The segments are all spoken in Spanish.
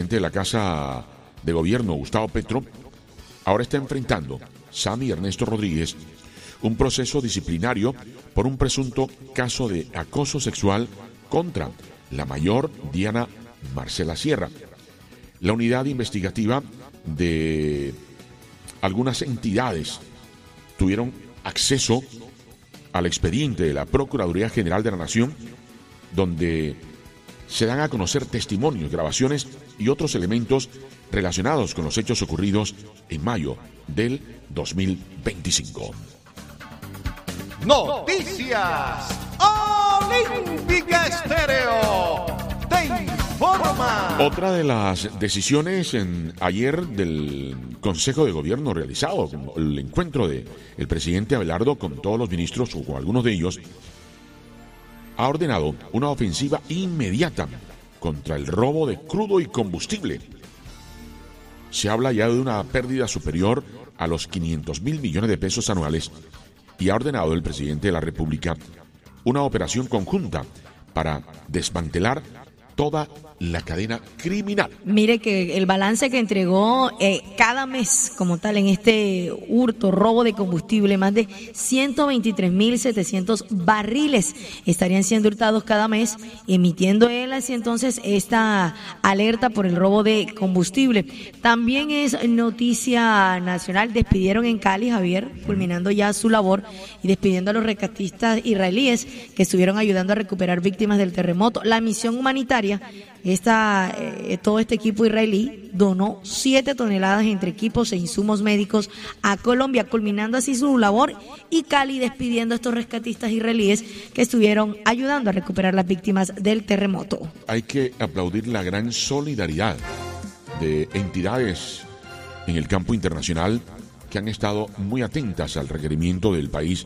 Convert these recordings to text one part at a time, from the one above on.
presidente de la Casa de Gobierno, Gustavo Petro, ahora está enfrentando, Sammy Ernesto Rodríguez, un proceso disciplinario por un presunto caso de acoso sexual contra la mayor Diana Marcela Sierra. La unidad investigativa de algunas entidades tuvieron acceso al expediente de la Procuraduría General de la Nación, donde se dan a conocer testimonios, grabaciones y otros elementos relacionados con los hechos ocurridos en mayo del 2025. Noticias Olímpica Estéreo te informa. Otra de las decisiones ayer del Consejo de Gobierno realizado, el encuentro del presidente Abelardo con todos los ministros o con algunos de ellos, ha ordenado una ofensiva inmediata contra el robo de crudo y combustible. Se habla ya de una pérdida superior a los 500.000 millones de pesos anuales y ha ordenado el presidente de la República una operación conjunta para desmantelar toda la cadena criminal. Mire que el balance que entregó cada mes como tal en este hurto, robo de combustible, más de 123.700 barriles estarían siendo hurtados cada mes, emitiendo él así entonces esta alerta por el robo de combustible. También es noticia nacional, despidieron en Cali, Javier, culminando ya su labor y despidiendo a los rescatistas israelíes que estuvieron ayudando a recuperar víctimas del terremoto. La misión humanitaria, todo este equipo israelí donó 7 toneladas entre equipos e insumos médicos a Colombia, culminando así su labor, y Cali despidiendo a estos rescatistas israelíes que estuvieron ayudando a recuperar las víctimas del terremoto. Hay que aplaudir la gran solidaridad de entidades en el campo internacional que han estado muy atentas al requerimiento del país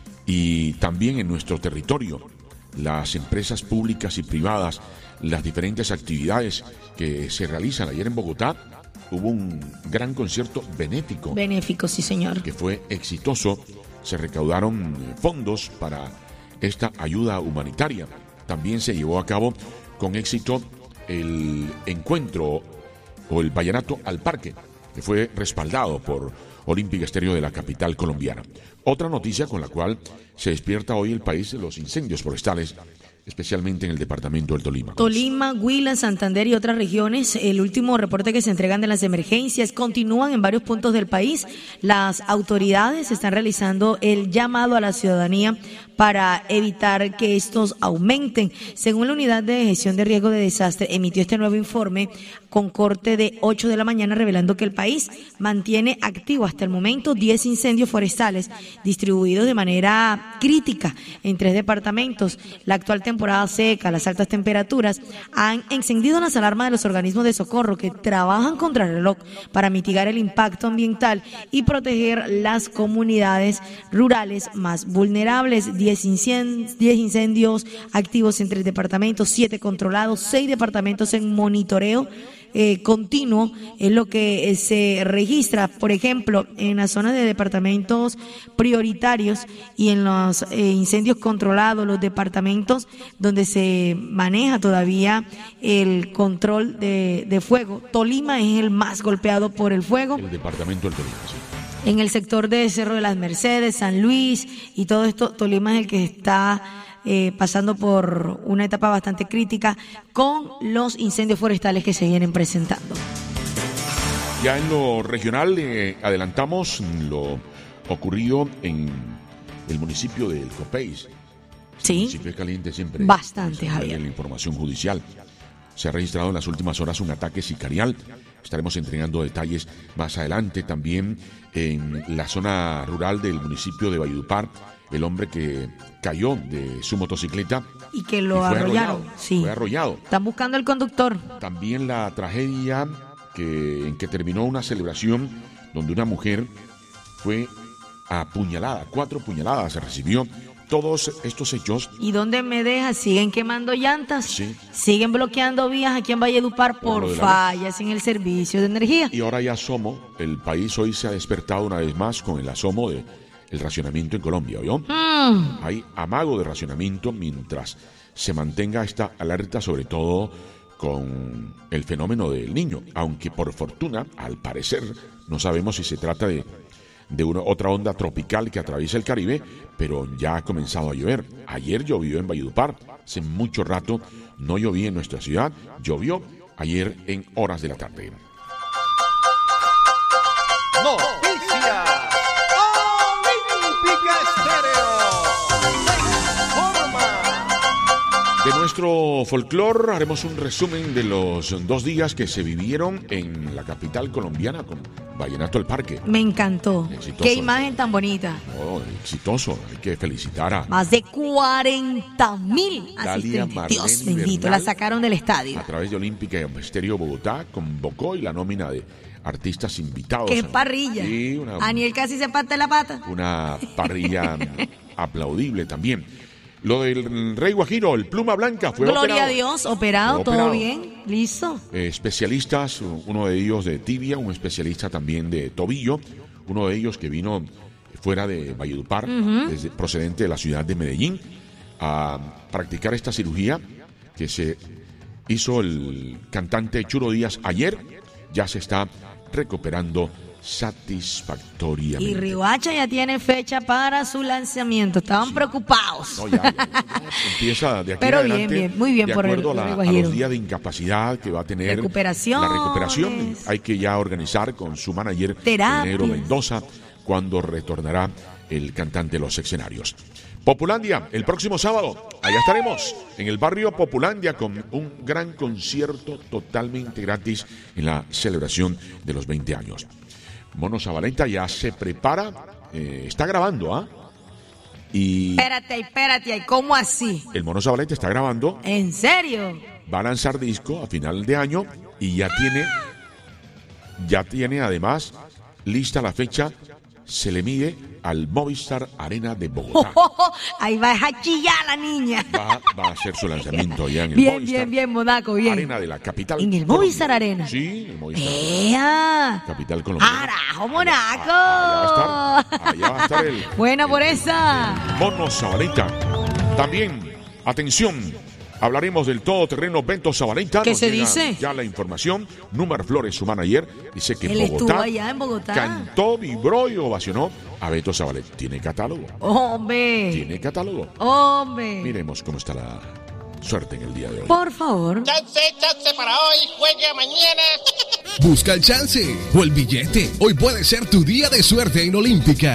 y también en nuestro territorio. Las empresas públicas y privadas, las diferentes actividades que se realizan. Ayer en Bogotá hubo un gran concierto benéfico. Benéfico, sí, señor. Que fue exitoso. Se recaudaron fondos para esta ayuda humanitaria. También se llevó a cabo con éxito el encuentro o el vallenato al parque, que fue respaldado por Olímpica Estéreo de la capital colombiana. Otra noticia con la cual se despierta hoy el país de los incendios forestales, especialmente en el departamento del Tolima. Tolima, Huila, Santander y otras regiones. El último reporte que se entregan de las emergencias continúan en varios puntos del país. Las autoridades están realizando el llamado a la ciudadanía para evitar que estos aumenten. Según la Unidad de Gestión de Riesgo de Desastre, emitió este nuevo informe con corte de 8 de la mañana, revelando que el país mantiene activo hasta el momento 10 incendios forestales distribuidos de manera crítica en 3 departamentos. La actual temporada seca, las altas temperaturas han encendido las alarmas de los organismos de socorro que trabajan contra el reloj para mitigar el impacto ambiental y proteger las comunidades rurales más vulnerables. 10 incendios activos en 3 departamentos, 7 controlados, 6 departamentos en monitoreo continuo es lo que se registra, por ejemplo, en las zonas de departamentos prioritarios y en los incendios controlados, los departamentos donde se maneja todavía el control de fuego. Tolima es el más golpeado por el fuego. El departamento del Tolima, sí. En el sector de Cerro de las Mercedes, San Luis y todo esto, Tolima es el que está pasando por una etapa bastante crítica con los incendios forestales que se vienen presentando. Ya en lo regional adelantamos lo ocurrido en el municipio del Copéis. Sí. El municipio es caliente siempre. Bastante, Javier. En la información judicial. Se ha registrado en las últimas horas un ataque sicarial. Estaremos entregando detalles más adelante. También en la zona rural del municipio de Valledupar, el hombre que cayó de su motocicleta y que lo arrollaron. Sí. Fue arrollado. Están buscando al conductor. También la tragedia en que terminó una celebración donde una mujer fue apuñalada. 4 puñaladas se recibió. Todos estos hechos. ¿Y dónde me deja? ¿Siguen quemando llantas? Sí. ¿Siguen bloqueando vías aquí en Valledupar por fallas en el servicio de energía? Y ahora ya Asomo, el país hoy se ha despertado una vez más con el asomo del racionamiento en Colombia, ¿oyó? Hay amago de racionamiento mientras se mantenga esta alerta, sobre todo con el fenómeno del Niño, aunque por fortuna, al parecer, no sabemos si se trata de otra onda tropical que atraviesa el Caribe, pero ya ha comenzado a llover. Ayer llovió en Valledupar, hace mucho rato no llovía en nuestra ciudad, llovió ayer en horas de la tarde. Noticias Olímpica Estéreo. Informa. De nuestro folclor haremos un resumen de los 2 días que se vivieron en la capital colombiana con Vallenato al Parque. Me encantó. Exitoso. Qué imagen tan bonita. Oh, exitoso, hay que felicitar a Más de 40,000 Dalia asistentes. Marlene Dios bendito, Bernal. la sacaron del estadio. A través de Olímpica y Estéreo Bogotá convocó y la nómina de artistas invitados. Qué parrilla. Sí, Aniel casi se parte la pata. una parrilla aplaudible también. Lo del Rey Guajiro, el Pluma Blanca, fue Gloria operado. a Dios, operado, Fue todo operado. bien, listo. Especialistas, uno de ellos de tibia, un especialista también de tobillo, uno de ellos que vino fuera de Valledupar, procedente de la ciudad de Medellín, a practicar esta cirugía que se hizo el cantante Churo Díaz ayer, ya se está recuperando satisfactoriamente. Y Riohacha ya tiene fecha para su lanzamiento. Estaban preocupados. No, ya empieza de aquí Pero en adelante, bien, muy bien de por el acuerdo a Rey Guajiro. los días de incapacidad que va a tener Recuperaciones. la recuperación. Hay que ya organizar con su manager, Terapias. el Negro Mendoza, cuando retornará el cantante de los escenarios. Populandia, el próximo sábado, allá estaremos en el barrio Populandia con un gran concierto totalmente gratis en la celebración de los 20 años. Mono Zabaleta ya se prepara, está grabando, ¿ah? Y Espérate, ¿cómo así? el Mono Zabaleta está grabando, ¿En serio? va a lanzar disco a final de año y ya tiene además lista la fecha, se le mide al Movistar Arena de Bogotá. Ahí va a chillar la niña. Va a hacer su lanzamiento allá en el Bien, Movistar bien, Monaco, bien. Arena de la capital. ¿En el Colombia. Movistar Arena? Sí, en el Movistar. ¡Ea! Capital colombiana. ¡Arajo, Monaco! Allá va a estar el Buena por esa. Mono Zabaleta. También, atención, hablaremos del todoterreno Bento Zabaleta. ¿Qué Nos se llega dice? Ya la información. Número Flores, su manager, dice que Él Bogotá estuvo allá en Bogotá. cantó, vibró y ovacionó a Beto Zabaleta. ¿Tiene catálogo? Hombre. ¿Tiene catálogo? Hombre. Miremos cómo está la suerte en el día de hoy. Por favor. Chance para hoy, juegue mañana. Busca el chance o el billete. Hoy puede ser tu día de suerte en Olímpica.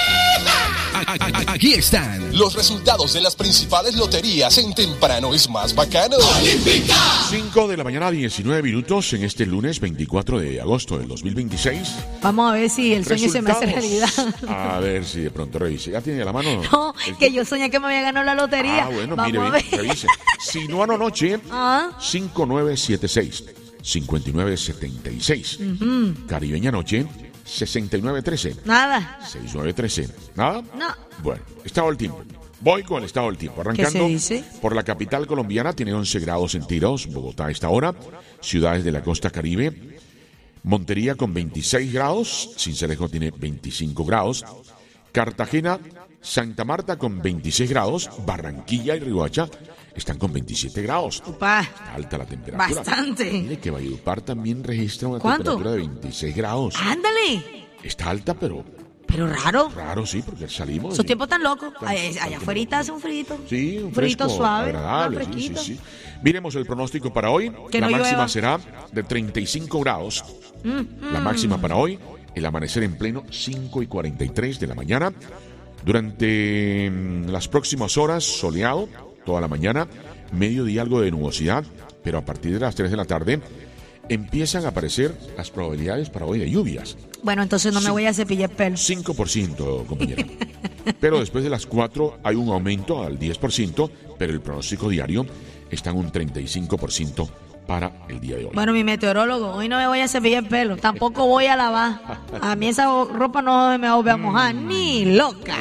Aquí están los resultados de las principales loterías en Temprano es Más Bacano. 5 de la mañana, 19 minutos en este lunes 24 de agosto del 2026. Vamos a ver si el sueño se me hace realidad. A ver si de pronto revise. ¿Ya tiene a la mano? No, que yo soñé que me había ganado la lotería. Ah, bueno, Vamos mire, a ver. revise. Si no anoche, Ah. 5976, 5976. Caribeña Noche, 6913, Nada. 6913. ¿Nada? No. Bueno, estado del tiempo. Voy con el estado del tiempo. Arrancando ¿Qué se dice? por la capital colombiana, tiene 11 grados centígrados. Bogotá a esta hora. Ciudades de la costa caribe. Montería con 26 grados. Cincelejo tiene 25 grados. Cartagena, Santa Marta con 26 grados. Barranquilla y Riohacha están con 27 grados. Upa. Está alta la temperatura. Bastante. Mire que Valledupar también registra una ¿Cuánto? temperatura de 26 grados. Ándale. Está alta, pero Pero raro. raro, sí, porque salimos. Esos y- tiempos tan locos. Tan- Allá tan- afuera hace un frito. Sí, un frito fresco suave. agradable. un Sí, fresquito. sí, sí. Miremos el pronóstico para hoy. Que La no máxima llueva. será de 35 grados. La máxima para hoy, el amanecer en pleno 5:43 de la mañana. Durante las próximas horas, soleado toda la mañana, mediodía algo de nubosidad, pero a partir de las 3 de la tarde empiezan a aparecer las probabilidades para hoy de lluvias. Bueno, entonces no me voy a cepillar el pelo. 5%, compañera. Pero después de las 4 hay un aumento al 10%, pero el pronóstico diario está en un 35% para el día de hoy. Bueno, mi meteorólogo, hoy no me voy a cepillar el pelo. Tampoco voy a lavar. A mí esa ropa no me va a mojar ni loca.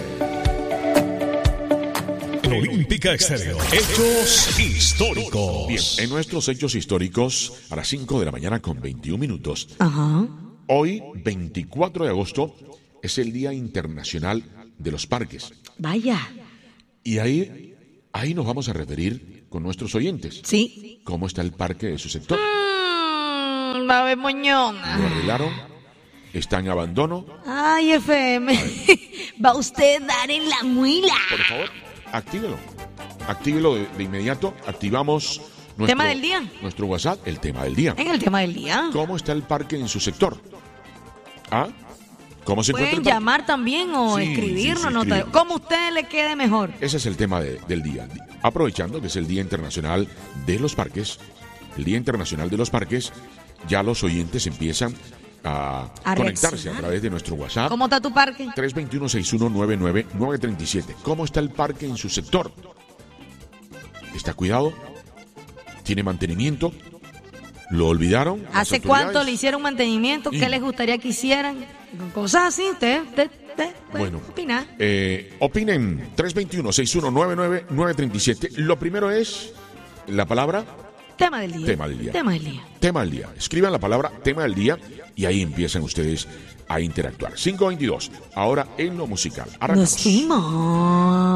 Olímpica Estéreo. Hechos históricos. Bien, en nuestros hechos históricos, a las 5 de la mañana con 21 minutos, Ajá. hoy, 24 de agosto, es el Día Internacional de los Parques. Vaya. Y ahí nos vamos a referir con nuestros oyentes. Sí. ¿Cómo está el parque de su sector? Va a ver moñona. ¿Lo arreglaron? ¿Está en abandono? Ay, FM. Va usted a dar en la muela. Por favor, actívelo. Actívelo de inmediato. Activamos nuestro ¿Tema del día? Nuestro WhatsApp, el tema del día. En el tema del día. ¿Cómo está el parque en su sector? ¿Ah? ¿Cómo se encuentra Pueden el parque? llamar también o Sí, escribirnos, sí, nota- escriban. como a ustedes les quede mejor. Ese es el tema del día. Aprovechando que es el Día Internacional de los Parques, el Día Internacional de los Parques, ya los oyentes empiezan a conectarse reaccionar. a través de nuestro WhatsApp. ¿Cómo está tu parque? 321-6199-937. ¿Cómo está el parque en su sector? ¿Está cuidado? ¿Tiene mantenimiento? ¿Lo olvidaron? las ¿Hace autoridades? cuánto le hicieron mantenimiento? Sí. ¿Qué les gustaría que hicieran? Cosas así, usted Bueno, opina. opinen. 321-6199-937. Lo primero es la palabra Tema del día. Tema del día. Tema del día. tema del día. Escriban la palabra tema del día y ahí empiezan ustedes a interactuar. 522. Ahora en lo musical. Arrancamos. Nos fuimos.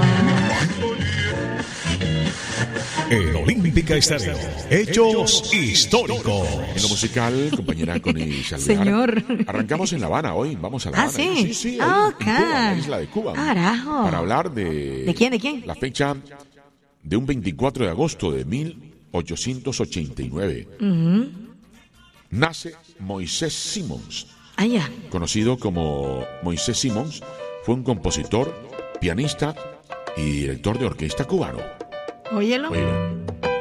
En Olímpica Estéreo, hechos históricos. En lo musical, compañera Connie Salvear. Señor. Arrancamos en La Habana hoy. Vamos a La Ah, Habana. ¿sí? Sí, Ah, ahí ok. en Cuba, la isla de Cuba. Carajo. Para hablar de... ¿De quién, de quién? La fecha de un 24 de agosto de 1889. Nace Moisés Simons, Allá. conocido como Moisés Simons, fue un compositor, pianista y director de orquesta cubano. Óyelo. Oílo.